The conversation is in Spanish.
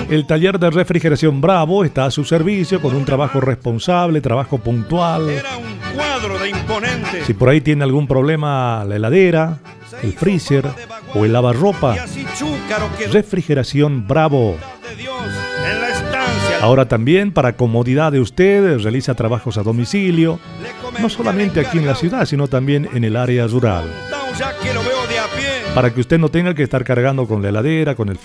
El taller de refrigeración Bravo está a su servicio con un trabajo responsable, trabajo puntual. Era un cuadro de imponente. Si por ahí tiene algún problema la heladera, el freezer o el lavarropa, Y así chúcaro quedó refrigeración Bravo. de Dios en la estancia. Ahora también, para comodidad de usted, realiza trabajos a domicilio, no solamente aquí en la ciudad, sino también en el área rural. Ya que lo veo de a pie. Para que usted no tenga que estar cargando con la heladera, con el